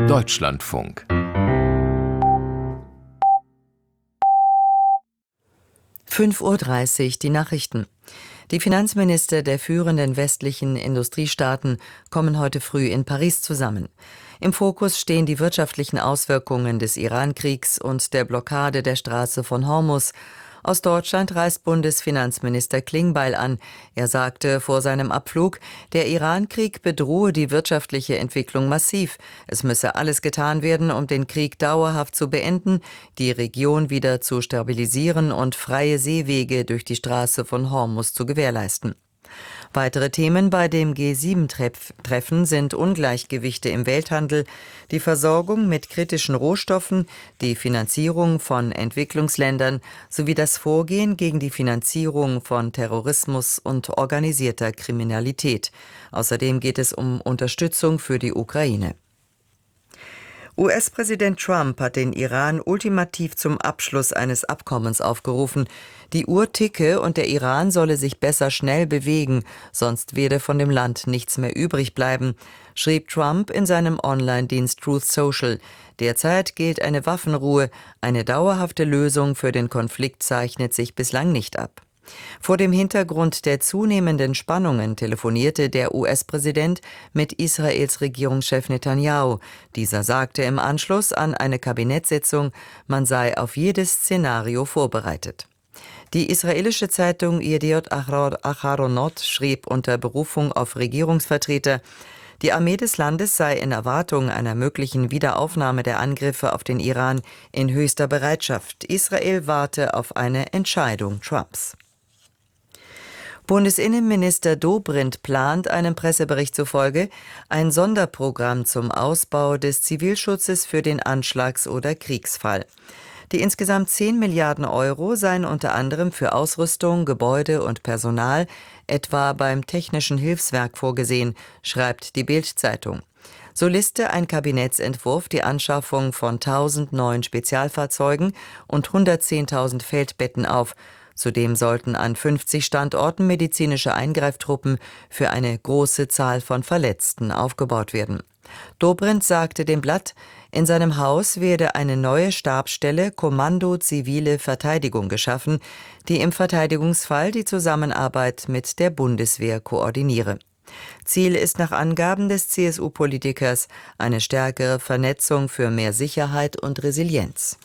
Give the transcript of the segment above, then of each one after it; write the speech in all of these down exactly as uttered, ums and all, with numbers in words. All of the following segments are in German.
Deutschlandfunk. fünf Uhr dreißig, die Nachrichten. Die Finanzminister der führenden westlichen Industriestaaten kommen heute früh in Paris zusammen. Im Fokus stehen die wirtschaftlichen Auswirkungen des Iran-Kriegs und der Blockade der Straße von Hormuz. Aus Deutschland reist Bundesfinanzminister Klingbeil an. Er sagte vor seinem Abflug, der Iran-Krieg bedrohe die wirtschaftliche Entwicklung massiv. Es müsse alles getan werden, um den Krieg dauerhaft zu beenden, die Region wieder zu stabilisieren und freie Seewege durch die Straße von Hormuz zu gewährleisten. Weitere Themen bei dem G sieben Treffen sind Ungleichgewichte im Welthandel, die Versorgung mit kritischen Rohstoffen, die Finanzierung von Entwicklungsländern sowie das Vorgehen gegen die Finanzierung von Terrorismus und organisierter Kriminalität. Außerdem geht es um Unterstützung für die Ukraine. U S-Präsident Trump hat den Iran ultimativ zum Abschluss eines Abkommens aufgerufen. Die Uhr ticke und der Iran solle sich besser schnell bewegen, sonst werde von dem Land nichts mehr übrig bleiben, schrieb Trump in seinem Online-Dienst Truth Social. Derzeit gilt eine Waffenruhe, eine dauerhafte Lösung für den Konflikt zeichnet sich bislang nicht ab. Vor dem Hintergrund der zunehmenden Spannungen telefonierte der U S-Präsident mit Israels Regierungschef Netanyahu. Dieser sagte im Anschluss an eine Kabinettssitzung, man sei auf jedes Szenario vorbereitet. Die israelische Zeitung Yediot Acharonot schrieb unter Berufung auf Regierungsvertreter, die Armee des Landes sei in Erwartung einer möglichen Wiederaufnahme der Angriffe auf den Iran in höchster Bereitschaft. Israel warte auf eine Entscheidung Trumps. Bundesinnenminister Dobrindt plant, einem Pressebericht zufolge, ein Sonderprogramm zum Ausbau des Zivilschutzes für den Anschlags- oder Kriegsfall. Die insgesamt zehn Milliarden Euro seien unter anderem für Ausrüstung, Gebäude und Personal, etwa beim Technischen Hilfswerk vorgesehen, schreibt die Bild-Zeitung. So liste ein Kabinettsentwurf die Anschaffung von tausend neuen Spezialfahrzeugen und hundertzehntausend Feldbetten auf. Zudem sollten an fünfzig Standorten medizinische Eingreiftruppen für eine große Zahl von Verletzten aufgebaut werden. Dobrindt sagte dem Blatt, in seinem Haus werde eine neue Stabsstelle Kommando Zivile Verteidigung geschaffen, die im Verteidigungsfall die Zusammenarbeit mit der Bundeswehr koordiniere. Ziel ist nach Angaben des C S U-Politikers eine stärkere Vernetzung für mehr Sicherheit und Resilienz.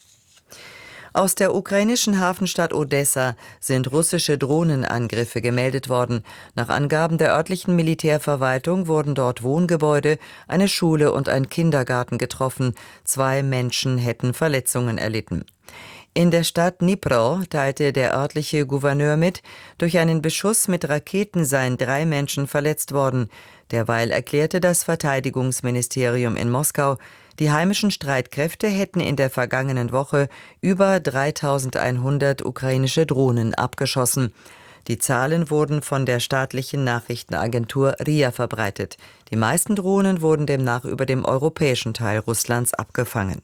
Aus der ukrainischen Hafenstadt Odessa sind russische Drohnenangriffe gemeldet worden. Nach Angaben der örtlichen Militärverwaltung wurden dort Wohngebäude, eine Schule und ein Kindergarten getroffen. Zwei Menschen hätten Verletzungen erlitten. In der Stadt Dnipro teilte der örtliche Gouverneur mit, durch einen Beschuss mit Raketen seien drei Menschen verletzt worden. Derweil erklärte das Verteidigungsministerium in Moskau, die heimischen Streitkräfte hätten in der vergangenen Woche über dreitausendeinhundert ukrainische Drohnen abgeschossen. Die Zahlen wurden von der staatlichen Nachrichtenagentur R I A verbreitet. Die meisten Drohnen wurden demnach über dem europäischen Teil Russlands abgefangen.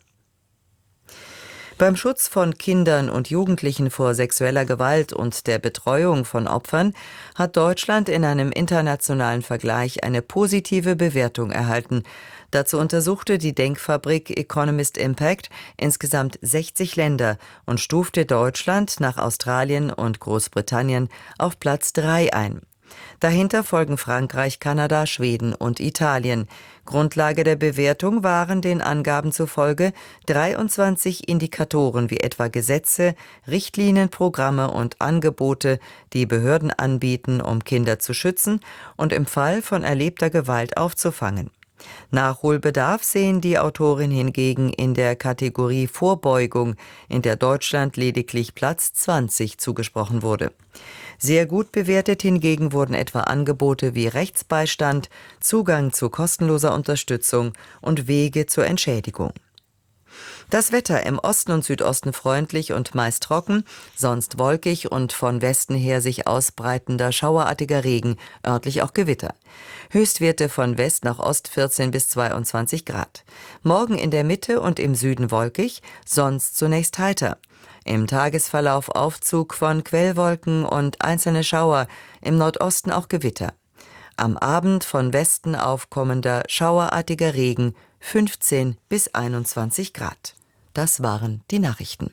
Beim Schutz von Kindern und Jugendlichen vor sexueller Gewalt und der Betreuung von Opfern hat Deutschland in einem internationalen Vergleich eine positive Bewertung erhalten. Dazu untersuchte die Denkfabrik Economist Impact insgesamt sechzig Länder und stufte Deutschland nach Australien und Großbritannien auf Platz drei ein. Dahinter folgen Frankreich, Kanada, Schweden und Italien. Grundlage der Bewertung waren den Angaben zufolge dreiundzwanzig Indikatoren wie etwa Gesetze, Richtlinien, Programme und Angebote, die Behörden anbieten, um Kinder zu schützen und im Fall von erlebter Gewalt aufzufangen. Nachholbedarf sehen die Autorin hingegen in der Kategorie Vorbeugung, in der Deutschland lediglich Platz zwanzig zugesprochen wurde. Sehr gut bewertet hingegen wurden etwa Angebote wie Rechtsbeistand, Zugang zu kostenloser Unterstützung und Wege zur Entschädigung. Das Wetter im Osten und Südosten freundlich und meist trocken, sonst wolkig und von Westen her sich ausbreitender schauerartiger Regen, örtlich auch Gewitter. Höchstwerte von West nach Ost vierzehn bis zweiundzwanzig Grad. Morgen in der Mitte und im Süden wolkig, sonst zunächst heiter. Im Tagesverlauf Aufzug von Quellwolken und einzelne Schauer, im Nordosten auch Gewitter. Am Abend von Westen aufkommender schauerartiger Regen, fünfzehn bis einundzwanzig Grad. Das waren die Nachrichten.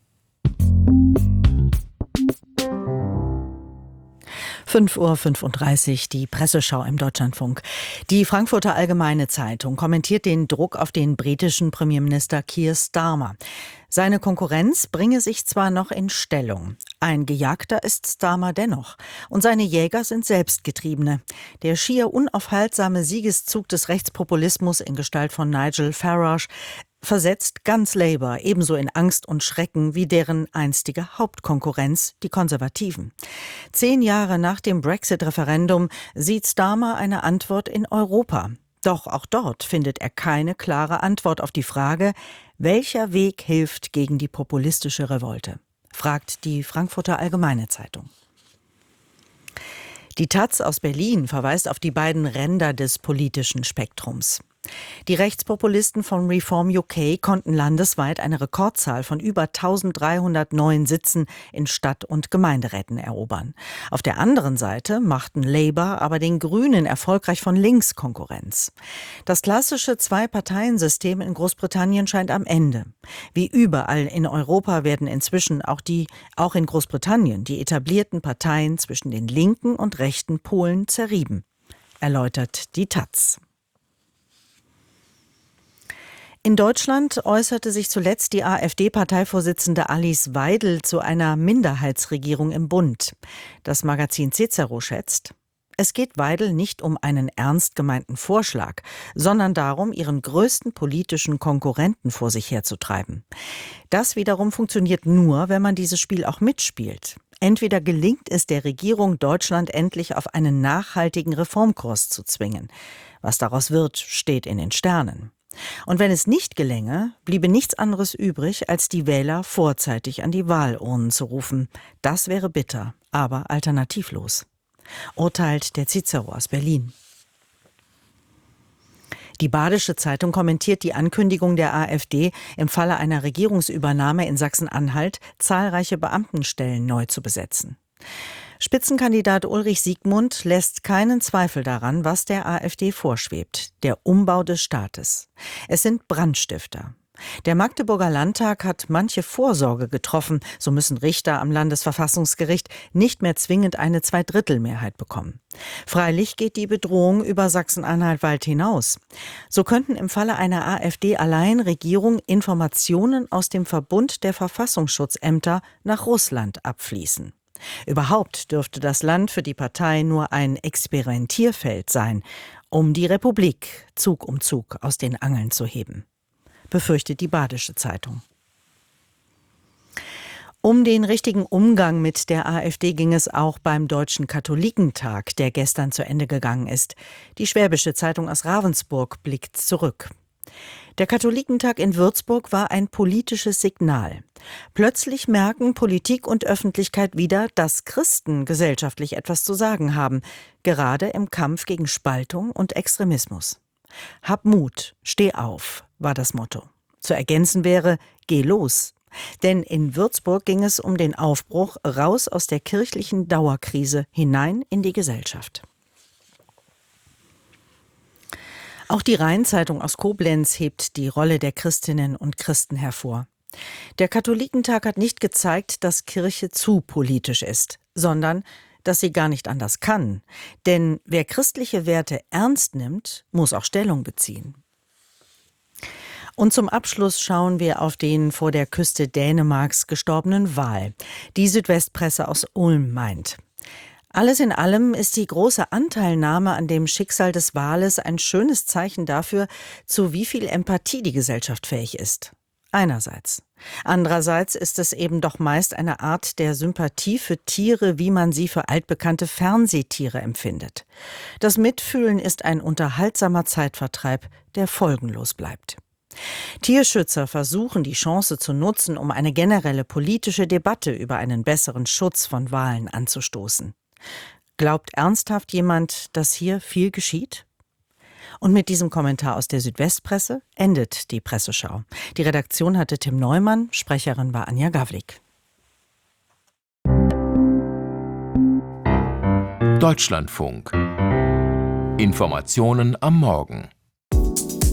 fünf Uhr fünfunddreißig, die Presseschau im Deutschlandfunk. Die Frankfurter Allgemeine Zeitung kommentiert den Druck auf den britischen Premierminister Keir Starmer. Seine Konkurrenz bringe sich zwar noch in Stellung. Ein Gejagter ist Starmer dennoch. Und seine Jäger sind Selbstgetriebene. Der schier unaufhaltsame Siegeszug des Rechtspopulismus in Gestalt von Nigel Farage versetzt ganz Labour ebenso in Angst und Schrecken wie deren einstige Hauptkonkurrenz, die Konservativen. Zehn Jahre nach dem Brexit-Referendum sieht Starmer eine Antwort in Europa. Doch auch dort findet er keine klare Antwort auf die Frage, welcher Weg hilft gegen die populistische Revolte, fragt die Frankfurter Allgemeine Zeitung. Die Taz aus Berlin verweist auf die beiden Ränder des politischen Spektrums. Die Rechtspopulisten von Reform U K konnten landesweit eine Rekordzahl von über eintausenddreihundert neuen Sitzen in Stadt- und Gemeinderäten erobern. Auf der anderen Seite machten Labour aber den Grünen erfolgreich von links Konkurrenz. Das klassische Zwei-Parteien-System in Großbritannien scheint am Ende. Wie überall in Europa werden inzwischen auch die, auch in Großbritannien, die etablierten Parteien zwischen den linken und rechten Polen zerrieben, erläutert die Taz. In Deutschland äußerte sich zuletzt die AfD-Parteivorsitzende Alice Weidel zu einer Minderheitsregierung im Bund. Das Magazin Cicero schätzt, es geht Weidel nicht um einen ernst gemeinten Vorschlag, sondern darum, ihren größten politischen Konkurrenten vor sich herzutreiben. Das wiederum funktioniert nur, wenn man dieses Spiel auch mitspielt. Entweder gelingt es der Regierung, Deutschland endlich auf einen nachhaltigen Reformkurs zu zwingen. Was daraus wird, steht in den Sternen. Und wenn es nicht gelänge, bliebe nichts anderes übrig, als die Wähler vorzeitig an die Wahlurnen zu rufen. Das wäre bitter, aber alternativlos, urteilt der Cicero aus Berlin. Die Badische Zeitung kommentiert die Ankündigung der AfD, im Falle einer Regierungsübernahme in Sachsen-Anhalt zahlreiche Beamtenstellen neu zu besetzen. Spitzenkandidat Ulrich Siegmund lässt keinen Zweifel daran, was der AfD vorschwebt: der Umbau des Staates. Es sind Brandstifter. Der Magdeburger Landtag hat manche Vorsorge getroffen, so müssen Richter am Landesverfassungsgericht nicht mehr zwingend eine Zweidrittelmehrheit bekommen. Freilich geht die Bedrohung über Sachsen-Anhalt weit hinaus. So könnten im Falle einer AfD-Alleinregierung Informationen aus dem Verbund der Verfassungsschutzämter nach Russland abfließen. Überhaupt dürfte das Land für die Partei nur ein Experimentierfeld sein, um die Republik Zug um Zug aus den Angeln zu heben, befürchtet die Badische Zeitung. Um den richtigen Umgang mit der AfD ging es auch beim Deutschen Katholikentag, der gestern zu Ende gegangen ist. Die Schwäbische Zeitung aus Ravensburg blickt zurück. Der Katholikentag in Würzburg war ein politisches Signal. Plötzlich merken Politik und Öffentlichkeit wieder, dass Christen gesellschaftlich etwas zu sagen haben, gerade im Kampf gegen Spaltung und Extremismus. Hab Mut, steh auf, war das Motto. Zu ergänzen wäre, geh los. Denn in Würzburg ging es um den Aufbruch raus aus der kirchlichen Dauerkrise hinein in die Gesellschaft. Auch die Rheinzeitung aus Koblenz hebt die Rolle der Christinnen und Christen hervor. Der Katholikentag hat nicht gezeigt, dass Kirche zu politisch ist, sondern dass sie gar nicht anders kann. Denn wer christliche Werte ernst nimmt, muss auch Stellung beziehen. Und zum Abschluss schauen wir auf den vor der Küste Dänemarks gestorbenen Wal. Die Südwestpresse aus Ulm meint: Alles in allem ist die große Anteilnahme an dem Schicksal des Wales ein schönes Zeichen dafür, zu wie viel Empathie die Gesellschaft fähig ist. Einerseits. Andererseits ist es eben doch meist eine Art der Sympathie für Tiere, wie man sie für altbekannte Fernsehtiere empfindet. Das Mitfühlen ist ein unterhaltsamer Zeitvertreib, der folgenlos bleibt. Tierschützer versuchen, die Chance zu nutzen, um eine generelle politische Debatte über einen besseren Schutz von Walen anzustoßen. Glaubt ernsthaft jemand, dass hier viel geschieht? Und mit diesem Kommentar aus der Südwestpresse endet die Presseschau. Die Redaktion hatte Tim Neumann, Sprecherin war Anja Gawlik. Deutschlandfunk. Informationen am Morgen.